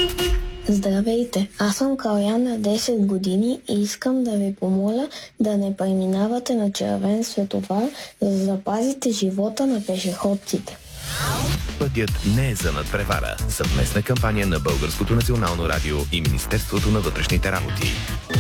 Здравейте, аз съм Калян на 10 години и искам да ви помоля да не преминавате на червен светофар, за да запазите живота на пешеходците. Пътят не е за надпревара. Съвместна кампания на Българското национално радио и Министерството на вътрешните работи.